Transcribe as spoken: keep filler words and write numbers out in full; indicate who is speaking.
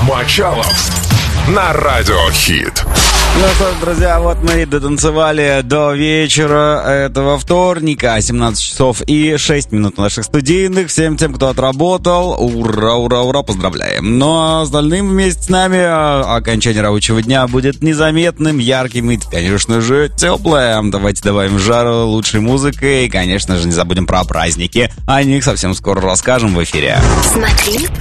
Speaker 1: Мочалов на Радио Хит.
Speaker 2: Ну что ж, друзья, вот мы и дотанцевали до вечера этого вторника, семнадцать часов и шесть минут наших студийных. Всем тем, кто отработал, ура, ура, ура, поздравляем. Но остальным вместе с нами окончание рабочего дня будет незаметным, ярким и, конечно же, теплым. Давайте добавим жару лучшей музыкой и, конечно же, не забудем про праздники. О них совсем скоро расскажем в эфире.
Speaker 3: Смотри